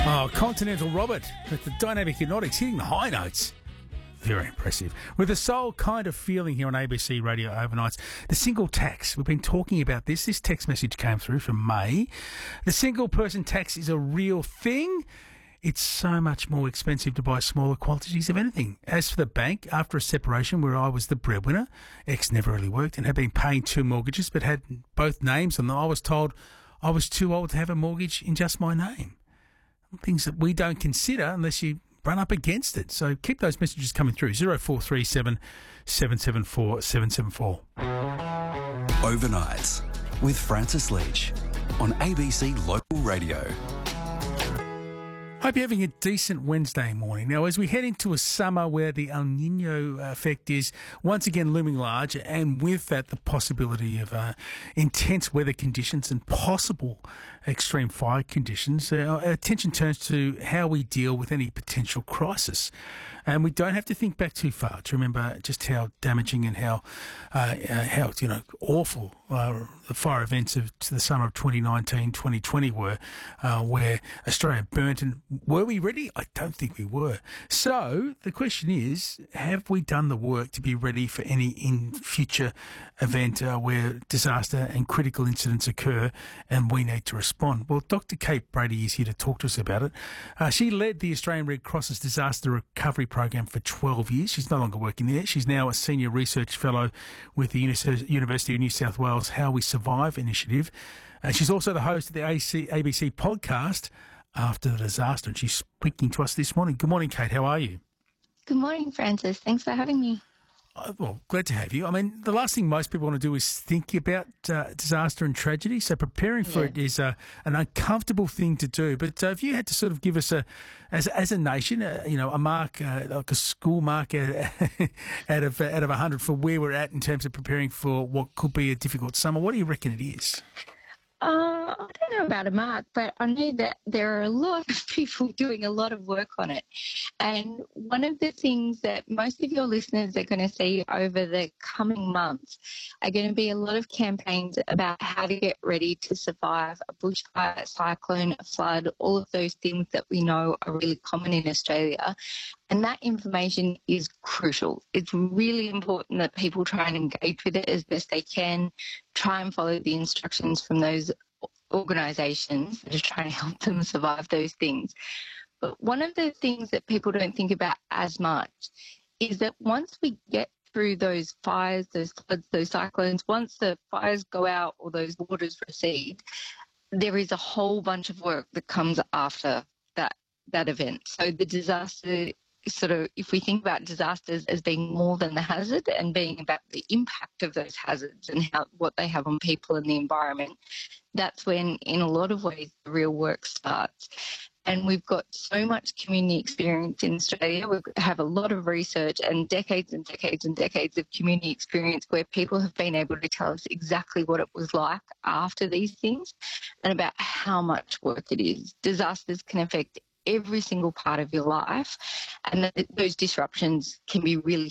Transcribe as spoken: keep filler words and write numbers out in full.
Oh, Continental Robert with the Dynamic Hypnotics hitting the high notes. Very impressive. With the soul kind of feeling here on A B C Radio Overnights. The single tax. We've been talking about this. This text message came through from May. The single person tax is a real thing. It's so much more expensive to buy smaller quantities of anything. As for the bank, after a separation where I was the breadwinner, ex never really worked and had been paying two mortgages but had both names on them, I was told I was too old to have a mortgage in just my name. Things that we don't consider unless you run up against it. So keep those messages coming through. zero four three seven, seven seven four, seven seven four. Overnights with Francis Leach on A B C Local Radio. Hope you're having a decent Wednesday morning. Now, as we head into a summer where the El Nino effect is once again looming large, and with that the possibility of uh, intense weather conditions and possible extreme fire conditions, uh, our attention turns to how we deal with any potential crisis. And we don't have to think back too far to remember just how damaging and how, uh, uh, how you know, awful uh, the fire events of the summer of twenty nineteen, twenty twenty were, uh, where Australia burnt. And were we ready? I don't think we were. So the question is, have we done the work to be ready for any in future event uh, where disaster and critical incidents occur and we need to respond? Well, Doctor Kate Brady is here to talk to us about it. Uh, she led the Australian Red Cross's disaster recovery program for twelve years. She's no longer working there. She's now a senior research fellow with the Uni- University of New South Wales How We Survive initiative. Uh, she's also the host of the A B C podcast After the Disaster, and she's speaking to us this morning. Good morning, Kate. How are you? Good morning, Francis. Thanks for having me. Uh, well, glad to have you. I mean, the last thing most people want to do is think about uh, disaster and tragedy, so preparing for Yeah. it is uh, an uncomfortable thing to do. But uh, if you had to sort of give us a, as as a nation, uh, you know, a mark, uh, like a school mark out, out of out of a hundred for where we're at in terms of preparing for what could be a difficult summer, what do you reckon it is? Uh, I don't know about a mark, but I know that there are a lot of people doing a lot of work on it. And one of the things that most of your listeners are going to see over the coming months are going to be a lot of campaigns about how to get ready to survive a bushfire, a cyclone, a flood, all of those things that we know are really common in Australia. And that information is crucial. It's really important that people try and engage with it as best they can, try and follow the instructions from those organisations that are trying to help them survive those things. But one of the things that people don't think about as much is that once we get through those fires, those floods, those cyclones, once the fires go out or those waters recede, there is a whole bunch of work that comes after that that event. So the disaster, sort of, if we think about disasters as being more than the hazard and being about the impact of those hazards and how what they have on people and the environment, that's when, in a lot of ways, the real work starts. And we've got so much community experience in Australia. We have a lot of research and decades and decades and decades of community experience where people have been able to tell us exactly what it was like after these things and about how much work it is. Disasters can affect every single part of your life, and th- those disruptions can be really